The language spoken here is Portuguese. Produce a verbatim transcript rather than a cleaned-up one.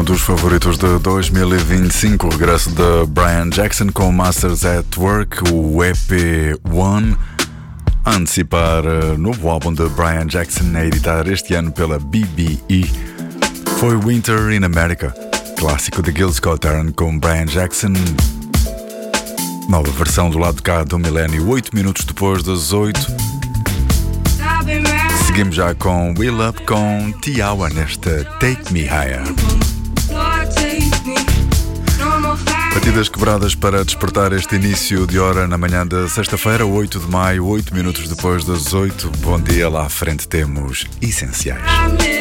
um dos favoritos de dois mil e vinte e cinco, o regresso de Brian Jackson com Masters at Work, o E P One, a antecipar uh, novo álbum de Brian Jackson a editar este ano pela B B E. Foi Winter in America, clássico de Gil Scott-Heron com Brian Jackson, nova versão do lado de cá do milénio, oito minutos depois das oito. Seguimos já com Will Up com Tiawa nesta Take Me Higher. Batidas quebradas para despertar este início de hora na manhã da sexta-feira, oito de maio, oito minutos depois das oito. Bom dia, lá à frente temos Essenciais.